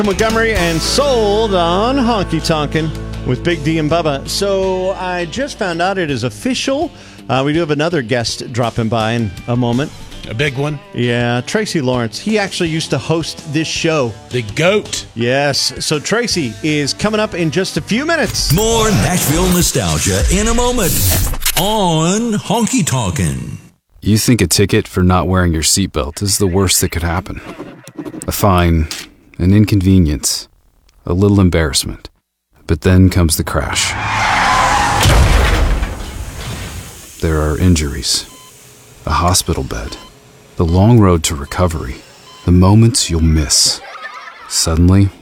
Montgomery and Sold on Honky Tonkin' with Big D and Bubba. So I just found out it is official. We do have another guest dropping by in a moment. A big one? Yeah, Tracy Lawrence. He actually used to host this show. The GOAT. Yes. So Tracy is coming up in just a few minutes. More Nashville nostalgia in a moment on Honky Tonkin'. You think a ticket for not wearing your seatbelt is the worst that could happen. A fine, an inconvenience, a little embarrassment. But then comes the crash. There are injuries, a hospital bed, the long road to recovery, the moments you'll miss. Suddenly,